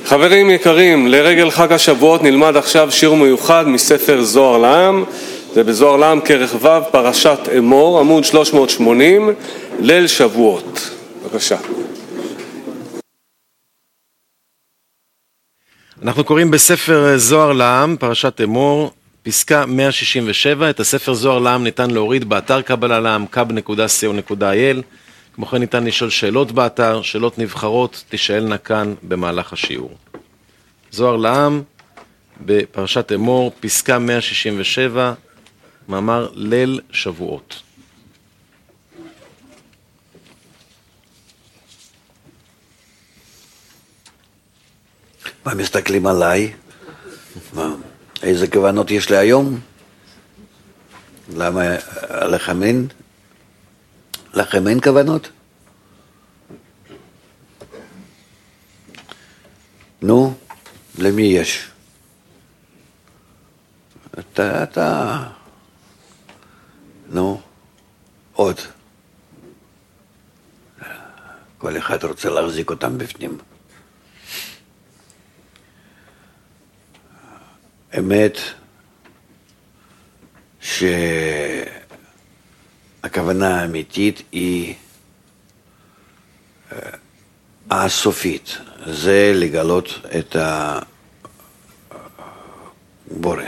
חברים יקרים, לרגל חג השבועות נלמד עכשיו שיר מיוחד מספר זוהר לעם. זה בזוהר לעם כרך ו' פרשת אמור, עמוד 380, ליל שבועות. בבקשה. אנחנו קוראים בספר זוהר לעם, פרשת אמור, פסקה 167. את הספר זוהר לעם ניתן להוריד באתר קבלה לעם, kab.co.il. כמו כן ניתן לשאול שאלות באתר, שאלות נבחרות תשאלנה כאן במהלך השיעור. זוהר לעם בפרשת אמור, פסקה 167, מאמר ליל שבועות. מה מסתכלים עליי? איזה כוונות יש לי היום? למה לכם אין כוונות? נו, למי יש? אתה... נו, עוד. כל אחד רוצה להחזיק אותם בפנים. אמת שהכוונה האמיתית היא הסופית, זה לגלות את הבורא.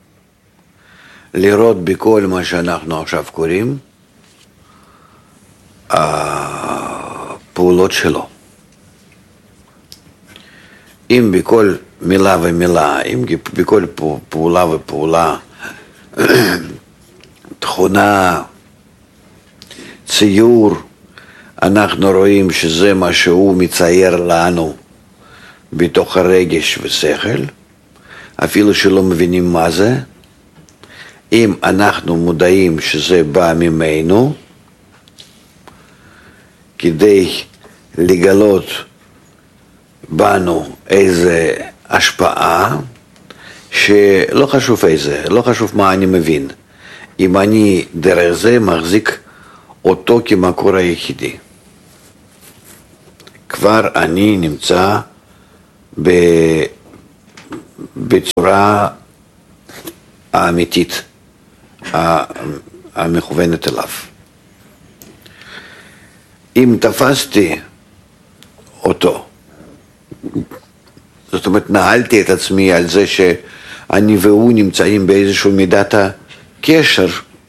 לראות בכל מה שאנחנו עכשיו קוראים, הפעולות שלו. אם בכל מילה ומילה, אם בכל פעולה ופעולה, תכונה, ציור, אנחנו רואים שזה מה שהוא מצייר לנו בתוך הרגש ושכל, אפילו שלא מבינים מה זה. אם אנחנו מודעים שזה בא ממנו, כדי לגלות בנו איזה השפעה, שלא חשוב איזה, לא חשוב מה אני מבין. אם אני דרך זה מחזיק אותו כמקור היחידי, כבר אני נמצא בצורה האמיתית, המכוונת אליו. אם תפסתי אותו, זאת אומרת, נהלתי את עצמי על זה שאני והוא נמצאים באיזשהו מידת הקשר,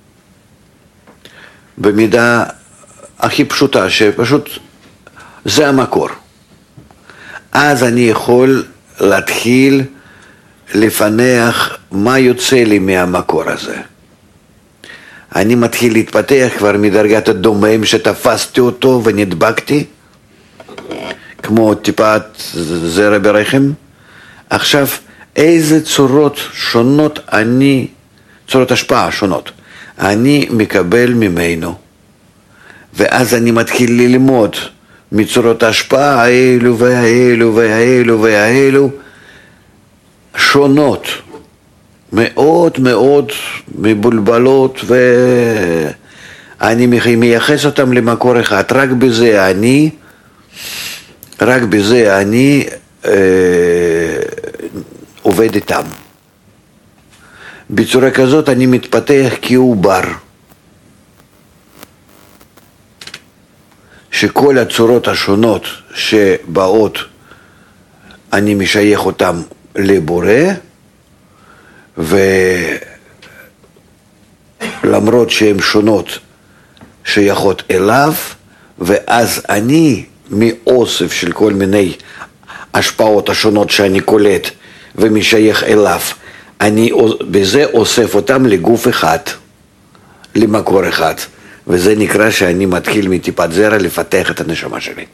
במידה הכי פשוטה, שפשוט זה המקור. אז אני יכול להתחיל לפענח מה יוצא לי מהמקור הזה. אני מתחיל להתפתח כבר מדרגת הדומם שתפסתי אותו ונדבקתי, כמו טיפת זרע ברחם. עכשיו, איזה צורות שונות צורות השפעה שונות, אני מקבל ממנו, ואז אני מתחיל ללמוד מצורות ההשפעה האלו והאלו והאלו והאלו, שונות, מאוד מאוד מבולבלות, ואני מייחס אותם למקור אחד. רק בזה אני עובד איתם. בצורה כזאת אני מתפתח כעובר, שכל הצורות השונות שבאות אני משייך אותם לבורא, ולמרות שהן שונות שייכות אליו, ואז אני מאוסף של כל מיני השפעות השונות שאני קולט ומשייך אליו, אני בזה אוסף אותם לגוף אחד, למקור אחד, וזה נקרא שאני מתחיל מטיפת זרע לפתח את הנשמה שלי.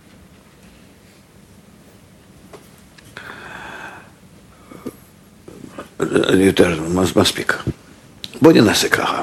יותר מספיק. בוא ננסה ככה.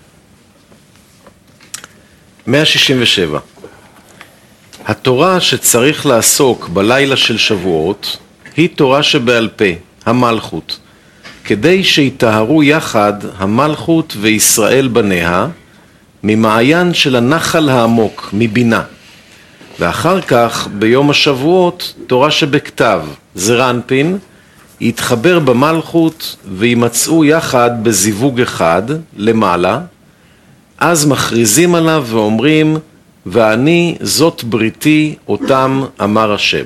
167. התורה שצריך לעסוק בלילה של שבועות היא תורה שבעל פה, המלכות, כדי שיטהרו יחד המלכות וישראל בניה ממעיין של הנחל העמוק, מבינה, ואחר כך ביום השבועות תורה שבכתב, זרנפין, יתחבר במלכות וימצאו יחד בזיווג אחד למעלה, אז מכריזים עליו ואומרים, ואני זאת בריתי אותם אמר השם.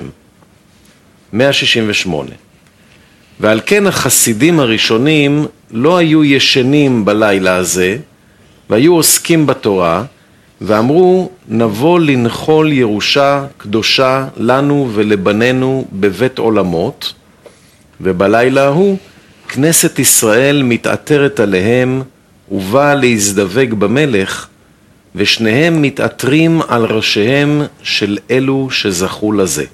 168. ועל כן החסידים הראשונים לא היו ישנים בלילה הזה, והיו עוסקים בתורה, ואמרו, נבוא לנחול ירושה קדושה לנו ולבנינו בבית עולמות, ובלילה ההוא כנסת ישראל מתעטרת עליהם, ובאה להזדווג במלך, ושניהם מתעטרים על ראשיהם של אלו שזכו לזה.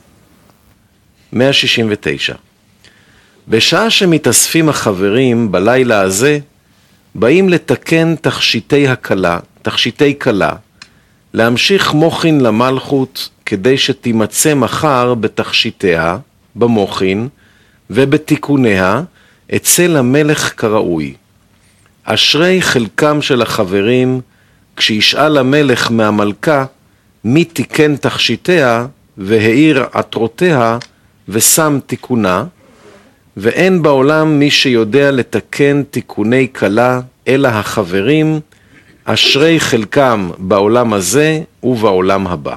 169. בשעה שמתאספים החברים בלילה הזה, באים לתקן תכשיטי כלה, להמשיך מוכין למלכות כדי שתימצא מחר בתכשיטיה, במוכין ובתיקוניה אצל המלך כראוי. אשרי חלקם של החברים כשישאל המלך מהמלכה מי תיקן תכשיטיה והאיר עטרותיה ושם תיקונה, ואין בעולם מי שיודע לתקן תיקוני כלה אלא החברים, אשרי חלקם בעולם הזה ובעולם הבא.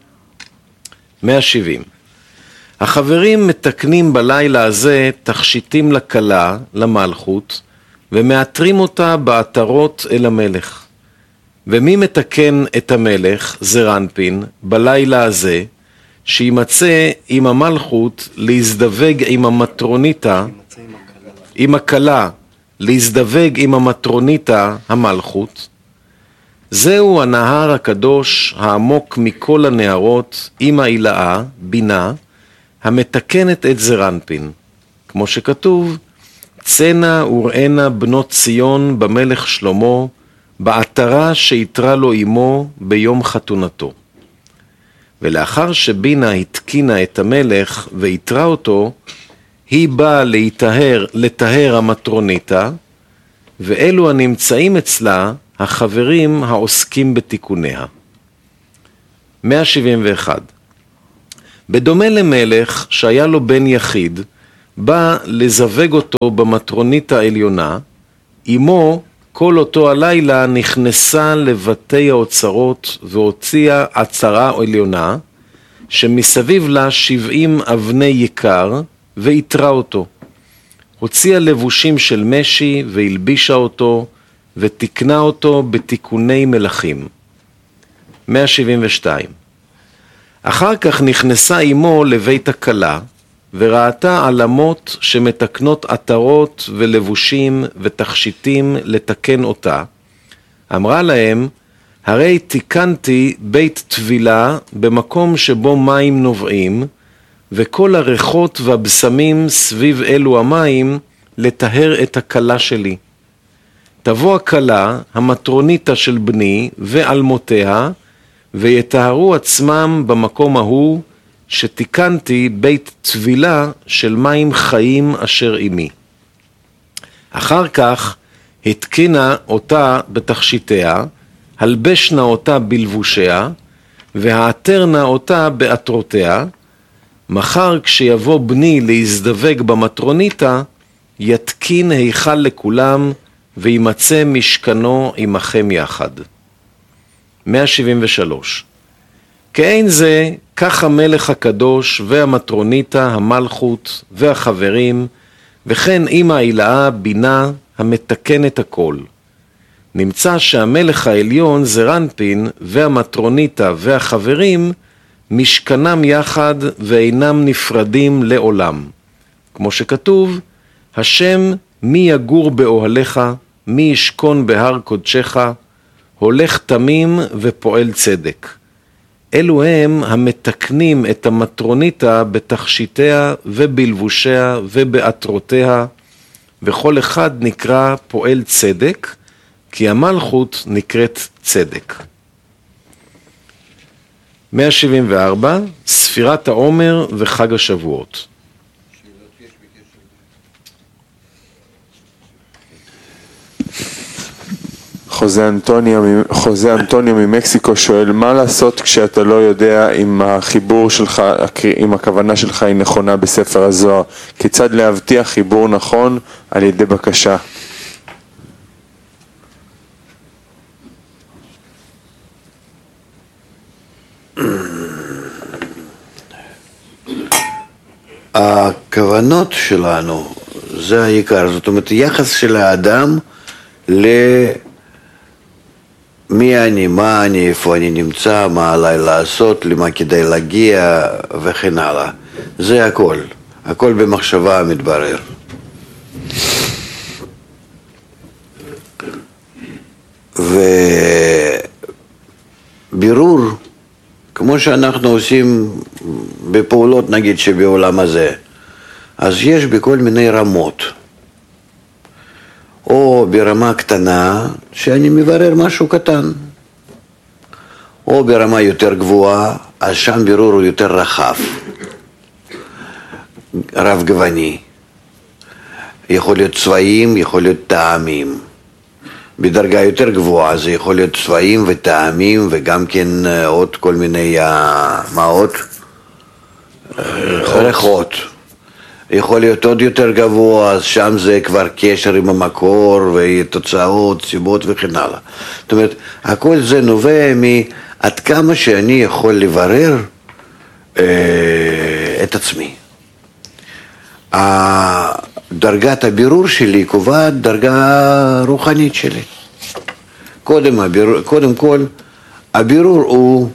170. החברים מתקנים בלילה הזה תכשיטים לכלה, למלכות, ומאתרים אותה בעטרות אל המלך. ומי מתקן את המלך, זרנפין, בלילה הזה, שימצא עם המלכות להזדווג עם המטרוניתה, עם הכלה, להזדווג עם המטרוניתה, המלכות. זהו הנהר הקדוש העמוק מכל הנהרות, עם העילאה, בינה, המתקנת את זרנפין. כמו שכתוב, צנע וראינה בנות ציון במלך שלמה, בעטרה שיתרה לו אמו ביום חתונתו. ולאחר שבינה התקינה את המלך ויתרה אותו, היא באה לטהר המטרוניתה, ואלו הנמצאים אצלה החברים העוסקים בתיקוניה. 171. בדומה למלך שהיה לו בן יחיד, בא לזווג אותו במטרונית העליונה, אמו כל אותו הלילה נכנסה לבתי האוצרות והוציאה עצרה עליונה, שמסביב לה 70 אבני יקר, והתרה אותו. הוציאה לבושים של משי והלבישה אותו, ותקנה אותו בתיקוני מלכים. 172. אחר כך נכנסה אמו לבית הכלה, וראתה עלמות שמתקנות עטרות ולבושים ותכשיטים לתקן אותה. אמרה להם, הרי תיקנתי בית טבילה במקום שבו מים נובעים, וכל הריחות והבשמים סביב אלו המים לטהר את הכלה שלי. תבוא הכלה, המטרוניתה של בני ועלמותיה, ויטהרו עצמם במקום ההוא, שתיקנתי בית טבילה של מים חיים אשר עמי. אחר כך התקינה אותה בתכשיטיה, הלבשנה אותה בלבושיה, והעטרנה אותה בעטרותיה. מחר כשיבוא בני להזדווג במטרוניתה, יתקין היכל לכולם, וימצא משכנו עמכם יחד. 173. כאין זה, כך המלך הקדוש והמטרוניתה, המלכות והחברים, וכן עם העילאה בינה המתקנת הכל. נמצא שהמלך העליון זרנפין והמטרוניתה והחברים משכנם יחד ואינם נפרדים לעולם. כמו שכתוב, השם מי יגור באוהליך, מי ישכון בהר קודשך, הולך תמים ופועל צדק. אלו הם המתקנים את המטרוניתה בתכשיטיה ובלבושיה ובעטרותיה, וכל אחד נקרא פועל צדק, כי המלכות נקראת צדק. 174. ספירת העומר וחג השבועות. חוזה אנטוניו ממקסיקו שואל, מה לעשות כשאתה לא יודע אם החיבור שלך, אם הכוונה שלך היא נכונה בספר הזוהר? כיצד להבטיח חיבור נכון על ידי בקשה? הכוונות שלנו זה העיקר, זאת אומרת יחס של האדם מי אני, מה אני, איפה אני נמצא, מה עליי לעשות, למה כדאי להגיע וכן הלאה. זה הכל, הכל במחשבה מתברר. ובירור, כמו שאנחנו עושים בפעולות נגיד שבעולם הזה, אז יש בכל מיני רמות. או ברמה קטנה, שאני מברר משהו קטן. או ברמה יותר גבוהה, אז שם בירור הוא יותר רחב. רב גווני. יכול להיות צבעים, יכול להיות טעמים. בדרגה יותר גבוהה זה יכול להיות צבעים וטעמים וגם כן עוד כל מיני, מה עוד? ריחות. יכול להיות עוד יותר גבוה, אז שם זה כבר קשר עם המקור ותוצאות, סיבות וכן הלאה. זאת אומרת, הכל זה נובע מעד כמה שאני יכול לברר את עצמי. דרגת הבירור שלי קובעת דרגה רוחנית שלי. קודם כל, הבירור הוא,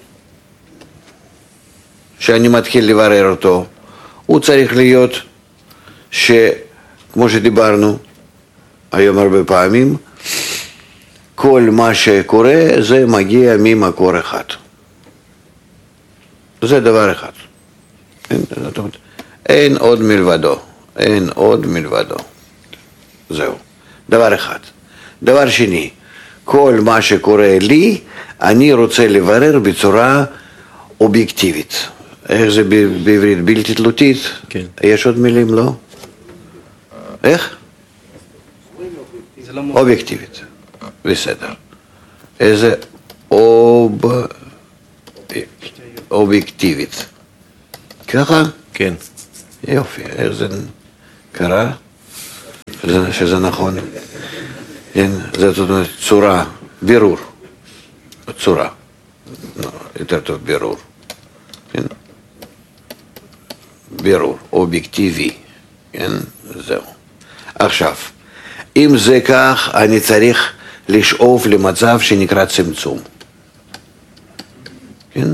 שאני מתחיל לברר אותו, הוא צריך להיות שכמו שדיברנו היום הרבה פעמים, כל מה שקורה זה מגיע ממקור אחד. זה דבר אחד. אין עוד מלבדו. אין עוד מלבדו. זהו. דבר אחד. דבר שני, כל מה שקורה לי, אני רוצה לברר בצורה אובייקטיבית. איך זה בעברית? בלתי תלותית? כן. יש עוד מילים, לא? איך? אובייקטיבית. בסדר. איזה אובייקטיבית. ככה? כן. יופי, איך זה קרה? שזה נכון. זה זאת אומרת צורה, בירור. צורה. יותר טוב בירור. בירור, אובייקטיבי. זהו. עכשיו, אם זה כך, אני צריך לשאוף למצב שנקרא צמצום. כן?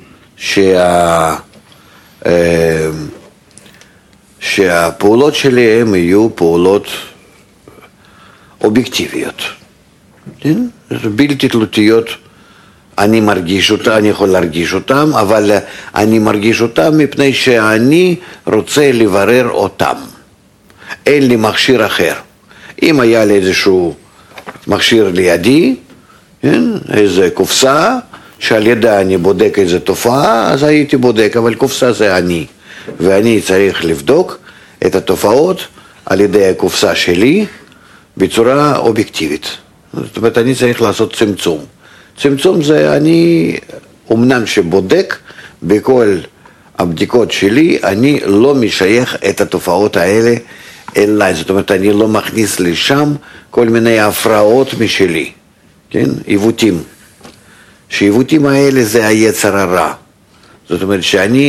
שהפעולות שלי הם יהיו פעולות אובייקטיביות. כן? בלתי תלותיות, אני מרגיש אותם, אני יכול להרגיש אותם, אבל אני מרגיש אותם מפני שאני רוצה לברר אותם. אין לי מכשיר אחר. אם היה לי איזשהו מכשיר לידי, כן? איזה קופסה, שעל ידה אני בודק איזו תופעה, אז הייתי בודק, אבל קופסה זה אני. ואני צריך לבדוק את התופעות על ידי הקופסה שלי בצורה אובייקטיבית. זאת אומרת, אני צריך לעשות צמצום. צמצום זה אני, אמנם שבודק בכל הבדיקות שלי, אני לא משייך את התופעות האלה אליי. זאת אומרת, אני לא מכניס לשם כל מיני הפרעות משלי, כן? עיוותים. שעיוותים האלה זה היצר הרע. זאת אומרת,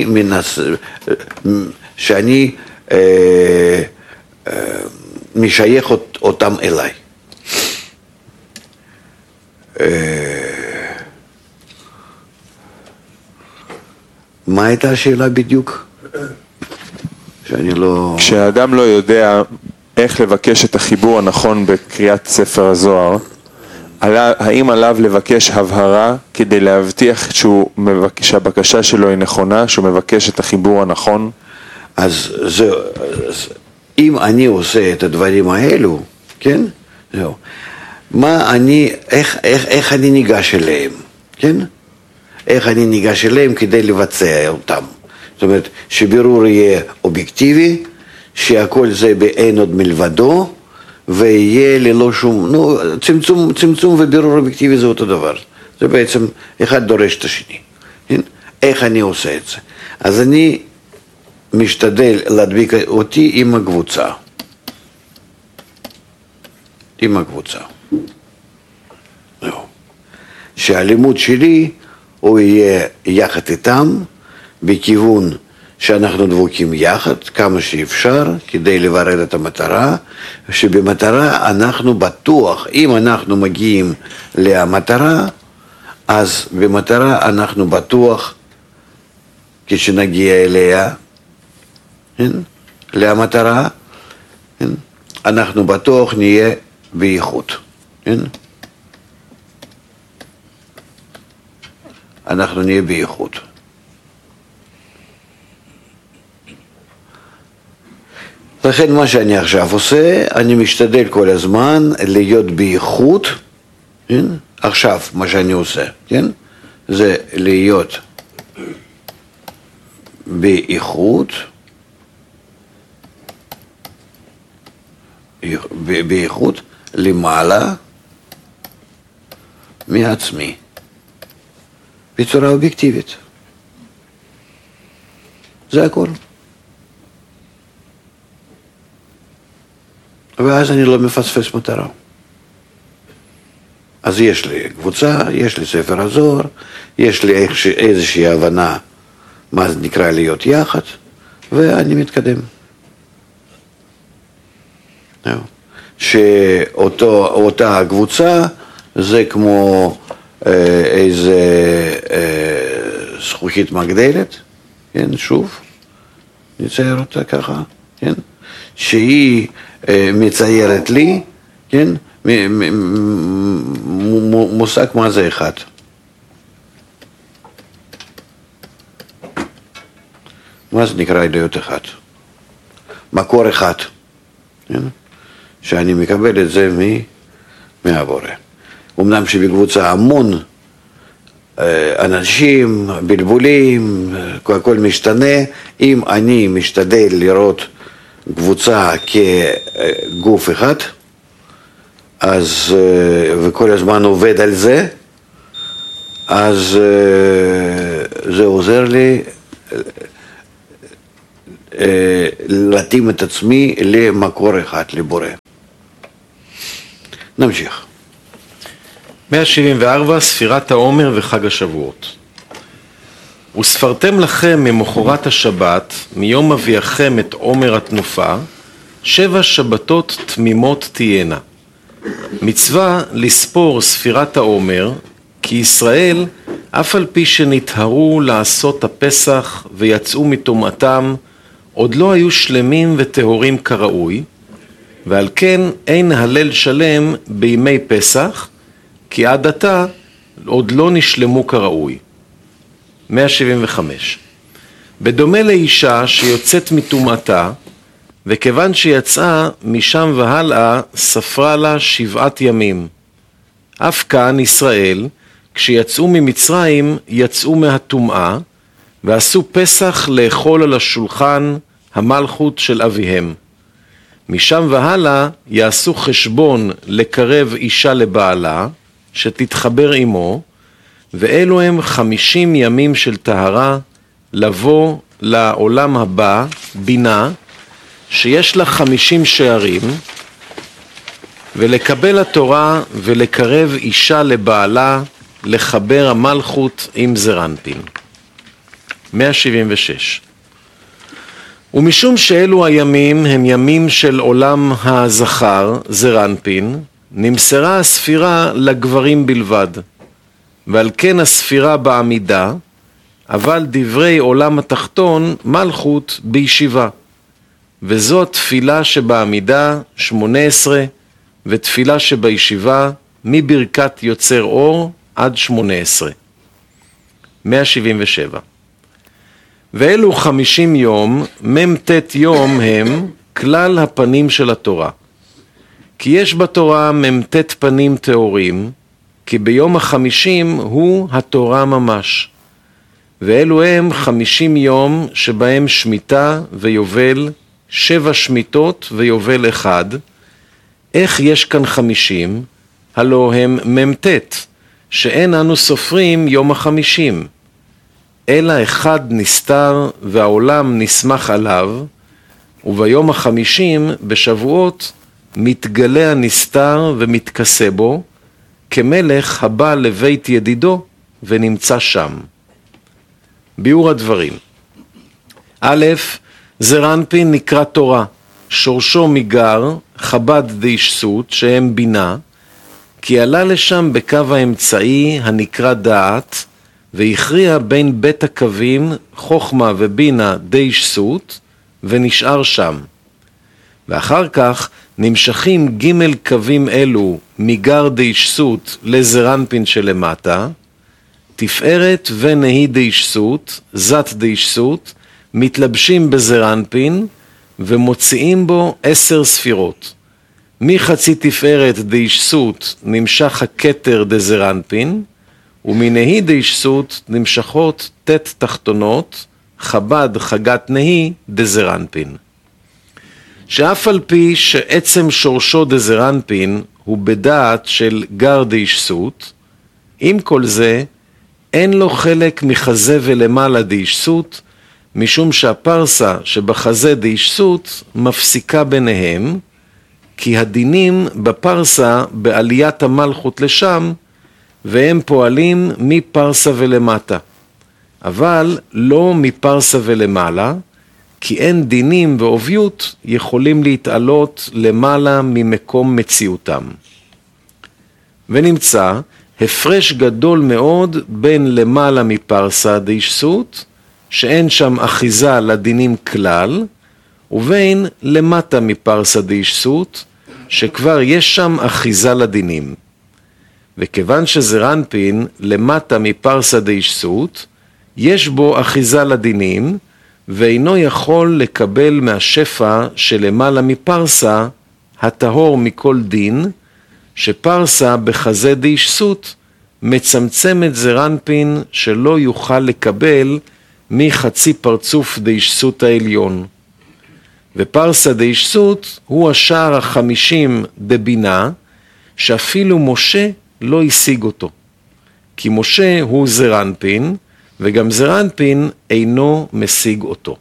שאני משייך אותם אליי. מה הייתה השאלה בדיוק? שאני לא... כשאדם לא יודע איך לבקש את החיבור הנכון בקריאת ספר הזוהר, האם עליו לבקש הבהרה כדי להבטיח שהבקשה שלו היא נכונה, שהוא מבקש את החיבור הנכון? אז זהו, אם אני עושה את הדברים האלו, כן? זהו. איך אני ניגש אליהם, כן? איך אני ניגש אליהם כדי לבצע אותם. זאת אומרת, שבירור יהיה אובייקטיבי, שהכל זה באין עוד מלבדו, ויהיה ללא שום, צמצום ובירור אובייקטיבי זה אותו דבר. זה בעצם אחד דורש את השני. איך אני עושה את זה? אז אני משתדל להדביק אותי עם הקבוצה. עם הקבוצה. שהלימוד שלי הוא יהיה יחד איתם, בכיוון שאנחנו דבוקים יחד, כמה שאפשר, כדי לברר את המטרה, שבמטרה אנחנו בטוח, אם אנחנו מגיעים למטרה, אז במטרה אנחנו בטוח, כשנגיע אליה, למטרה, אנחנו בטוח נהיה באיכות. אנחנו נהיה באיכות. לכן מה שאני עכשיו עושה, אני משתדל כל הזמן להיות באיכות, עכשיו מה שאני עושה, זה להיות באיכות, באיכות למעלה מעצמי, בצורה אובייקטיבית. זה הכל. ואז אני לא מפספס מטרה. אז יש לי קבוצה, יש לי ספר הזוהר, יש לי איזושהי הבנה מה זה נקרא להיות יחד, ואני מתקדם. שאותה הקבוצה זה כמו איזה זכוכית מגדלת, כן, שוב, נצייר אותה ככה, כן, שהיא מציירת לי, כן, מושג מה זה אחד. מה זה נקרא להיות אחד? מקור אחד, כן? שאני מקבל את זה מהבורא. אמנם שבקבוצה המון אנשים, בלבולים, הכל משתנה, אם אני משתדל לראות קבוצה כגוף אחד, אז, וכל הזמן עובד על זה, אז זה עוזר לי להתאים את עצמי למקור אחד, לבורא. נמשיך. 174, ספירת העומר וחג השבועות. וספרתם לכם ממחרת השבת, מיום אביאכם את עומר התנופה, 7 שבתות תמימות תהיינה. מצווה לספור ספירת העומר, כי ישראל, אף על פי שנטהרו לעשות הפסח ויצאו מטומאתם, עוד לא היו שלמים וטהורים כראוי, ועל כן אין הלל שלם בימי פסח, כי עד עתה עוד לא נשלמו כראוי. 175. בדומה לאישה שיוצאת מטומאתה, וכיוון שיצאה משם והלאה, ספרה לה 7 ימים. אף כאן ישראל, כשיצאו ממצרים, יצאו מהטומאה, ועשו פסח לאכול על השולחן המלכות של אביהם. משם והלאה יעשו חשבון לקרב אישה לבעלה, שתתחבר עמו, ואלו הם 50 ימים של טהרה, לבוא לעולם הבא, בינה, שיש לה 50 שערים, ולקבל התורה ולקרב אישה לבעלה, לחבר המלכות עם זרנפין. 176. ומשום שאלו הימים הם ימים של עולם הזכר, זרנפין, נמסרה הספירה לגברים בלבד, ועל כן הספירה בעמידה, אבל דברי עולם התחתון מלכות בישיבה. וזו התפילה שבעמידה 18, ותפילה שבישיבה מברכת יוצר אור עד 18. 177. ואלו 50 יום, ממתת יום הם כלל הפנים של התורה. כי יש בתורה ממתת פנים טהורים, כי ביום ה50 הוא התורה ממש. ואלו הם 50 יום שבהם שמיטה ויובל, 7 שמיטות ויובל אחד, איך יש כאן 50? הלא הם ממתת, שאין אנו סופרים יום ה50, אלא אחד נסתר והעולם נסמך עליו, וביום ה50 בשבועות מתגלה הנסתר ומתכסה בו, כמלך הבא לבית ידידו ונמצא שם. ביאור הדברים. א', זעיר אנפין נקרא תורה, שורשו מגר, חב"ד דאישסות, שהם בינה, כי עלה לשם בקו האמצעי הנקרא דעת, והכריע בין בית הקווים חוכמה ובינה דאישסות, ונשאר שם. ואחר כך נמשכים ג' קווים אלו מגר דאישסות לזעיר אנפין שלמטה, תפארת ונהי דאישסות, זת דאישסות, מתלבשים בזעיר אנפין ומוציאים בו 10 ספירות. מחצי תפארת דאישסות נמשך הכתר דזעיר אנפין, ומנהי דאישסות נמשכות תת תחתונות, חב"ד חגת נהי דזעיר אנפין. שאף על פי שעצם שורשו דזעיר אנפין הוא בדעת של גר דאישסות, עם כל זה אין לו חלק מחזה ולמעלה דאישסות, משום שהפרסה שבחזה דאישסות מפסיקה ביניהם, כי הדינים בפרסה בעליית המלכות לשם, והם פועלים מפרסה ולמטה, אבל לא מפרסה ולמעלה, כי אין דינים ועוביות יכולים להתעלות למעלה ממקום מציאותם. ונמצא הפרש גדול מאוד בין למעלה מפרסה דאישסות, שאין שם אחיזה לדינים כלל, ובין למטה מפרסה דאישסות, שכבר יש שם אחיזה לדינים. וכיוון שזעיר אנפין למטה מפרסה דאישסות, יש בו אחיזה לדינים, ואינו יכול לקבל מהשפע שלמעלה מפרסה, הטהור מכל דין, שפרסה בחזה דאישסות מצמצמת זעיר אנפין שלא יוכל לקבל מחצי פרצוף דאישסות העליון. ופרסה דאישסות הוא השער ה50 דבינה, שאפילו משה לא השיג אותו. כי משה הוא זעיר אנפין, וגם זעיר אנפין אינו משיג אותו.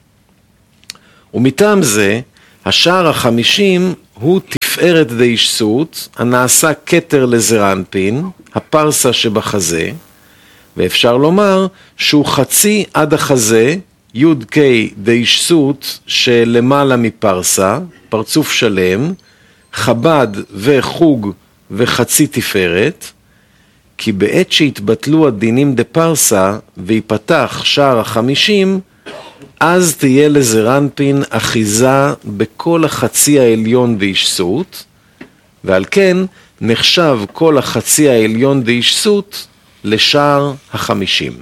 ומטעם זה, השער ה50 הוא תפארת דאישסות, הנעשה כתר לזעיר אנפין, הפרסה שבחזה, ואפשר לומר שהוא חצי עד החזה, יוד קי דאישסות שלמעלה מפרסה, פרצוף שלם, חב"ד וחוג וחצי תפארת, כי בעת שהתבטלו הדינים דפרסה ויפתח שער ה50, אז תהיה לזעיר אנפין אחיזה בכל החצי העליון דאישסות, ועל כן נחשב כל החצי העליון דאישסות לשער ה50.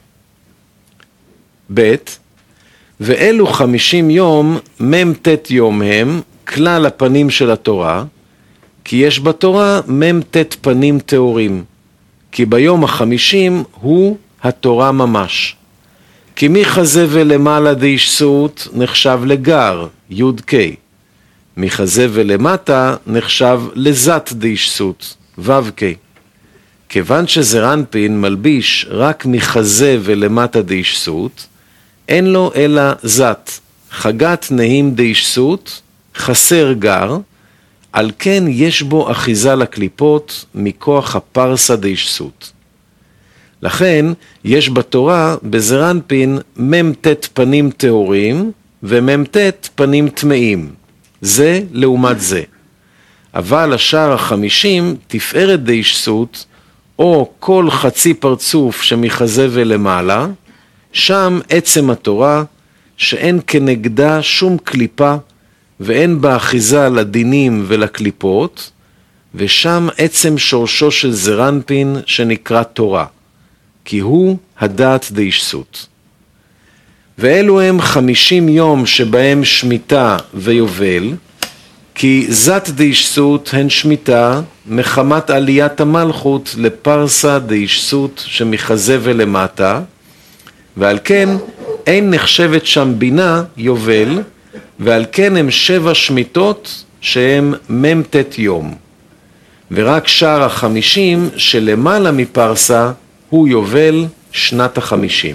ב' ואלו 50 יום ממתת יום הם כלל הפנים של התורה, כי יש בתורה ממתת פנים תאורים, כי ביום ה50 הוא התורה ממש. כי מחזה ולמעלה דאישסות נחשב לגר, יוד קי. מחזה ולמטה נחשב לזת דאישסות, וו קי. כיוון שזעיר אנפין מלביש רק מחזה ולמטה דאישסות, אין לו אלא זת, חגת נהים דאישסות, חסר גר, על כן יש בו אחיזה לקליפות מכוח הפרסה דאישסות. לכן יש בתורה בזעיר אנפין ממתת פנים טהורים וממתת פנים טמאים, זה לעומת זה. אבל השער ה50 תפארת דאישסות, או כל חצי פרצוף שמחזה ולמעלה, שם עצם התורה שאין כנגדה שום קליפה, ואין בה אחיזה לדינים ולקליפות, ושם עצם שורשו של זעיר אנפין שנקרא תורה, כי הוא הדעת דאישסות. ואלו הם 50 יום שבהם שמיטה ויובל, כי זת דאישסות הן שמיטה מחמת עליית המלכות לפרסה דאישסות שמחזה ולמטה, ועל כן אין נחשבת שם בינה יובל, ועל כן הם 7 שמיטות שהם ממתת יום, ורק שער 50 שלמעלה מפרסה הוא יובל שנת 50.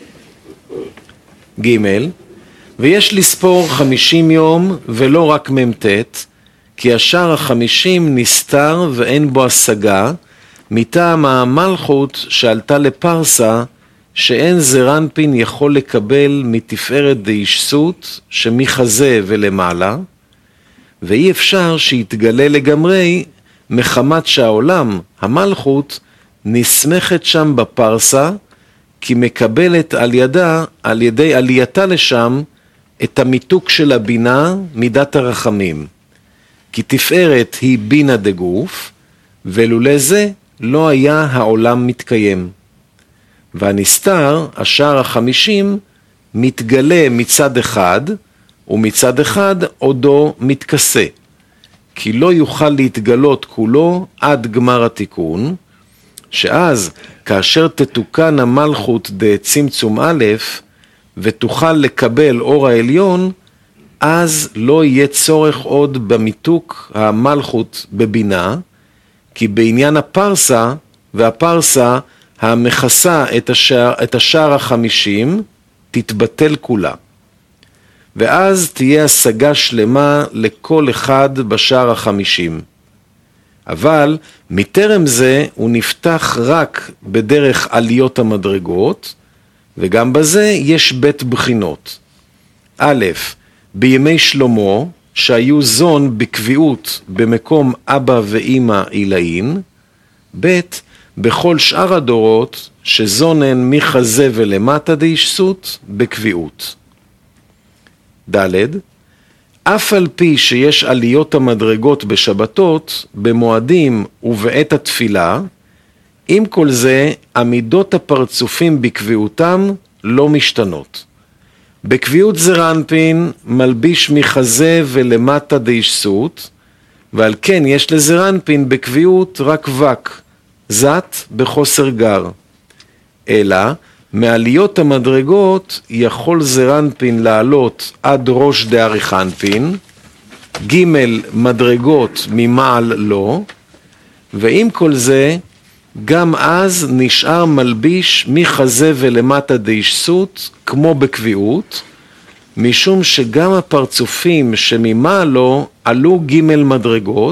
ג' ויש לספור 50 יום ולא רק ממתת, כי השער 50 נסתר ואין בו השגה, מטעם המלכות שעלתה לפרסה, שאין זרנפין יכול לקבל מתפארת דאישסות שמחזה ולמעלה, ואי אפשר שיתגלה לגמרי מחמת שהעולם, המלכות, נסמכת שם בפרסה, כי מקבלת על ידי עלייתה לשם את המיתוק של הבינה מידת הרחמים. כי תפארת היא בינה דגוף, ולולא זה לא היה העולם מתקיים. והנסתר, השער 50, מתגלה מצד אחד, ומצד אחד עודו מתכסה. כי לא יוכל להתגלות כולו עד גמר התיקון, שאז כאשר תתוקן המלכות דצמצום א' ותוכל לקבל אור העליון, אז לא יהיה צורך עוד במיתוק המלכות בבינה, כי בעניין הפרסה, והפרסה המכסה את השער 50 תתבטל כולה. ואז תהיה השגה שלמה לכל אחד בשער 50. אבל מטרם זה הוא נפתח רק בדרך עליות המדרגות, וגם בזה יש בית בחינות. א', בימי שלמה, שהיו זון בקביעות במקום אבא ואמא עילאין, ב', בכל שאר הדורות, שזונן מחזה ולמטה דאישסות בקביעות. ד', אף על פי שיש עליות המדרגות בשבתות, במועדים ובעת התפילה, עם כל זה עמידות הפרצופים בקביעותם לא משתנות. בקביעות זרנפין מלביש מחזה ולמטה דאישסות, ועל כן יש לזרנפין בקביעות רק וק, זת בחוסר גר. אלא מעליות המדרגות יכול זרנפין לעלות עד ראש דאריכנפין, ג' מדרגות ממעל לא, ועם כל זה גם אז נשאר מלביש מחזה ולמטה דאישסות כמו בקביעות, משום שגם הפרצופים שממעל לא עלו ג' מדרגות,